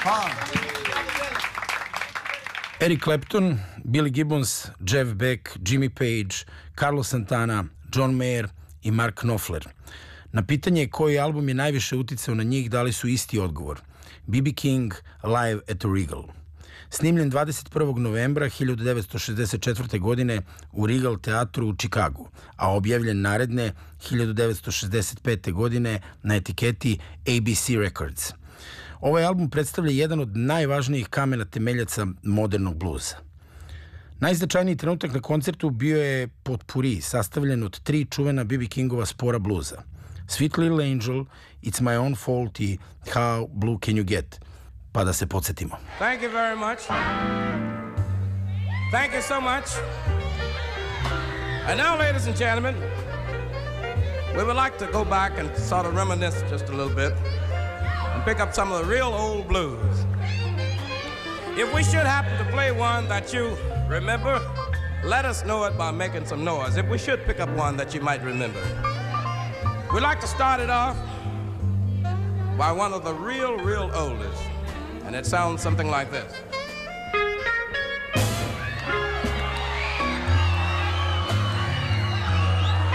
Hvala. Eric Clapton, Billy Gibbons, Jeff Beck, Jimmy Page, Carlos Santana, John Mayer i Mark Knopfler. Na pitanje koji album je najviše uticao na njih dali su isti odgovor. B.B. King, Live at the Regal. Snimljen 21. novembra 1964. godine u Regal teatru u Čikagu, a objavljen naredne 1965. godine na etiketi ABC Records. Ovaj album predstavlja jedan od najvažnijih kamena temeljaca modernog bluza. Najznačajniji trenutak na koncertu bio je potpuri, sastavljen od 3 čuvena B.B. Kingova spora bluza. Sweet Little Angel, It's My Own Fault i How Blue Can You Get? Pa da se podsjetimo. Thank you very much. Thank you so much. And now, ladies and gentlemen, we would like to go back and sort of reminisce just a little bit and pick up some of the real old blues. If we should happen to play one that you remember, let us know it by making some noise. If we should pick up one that you might remember. We'd like to start it off by one of the real oldest, and it sounds something like this.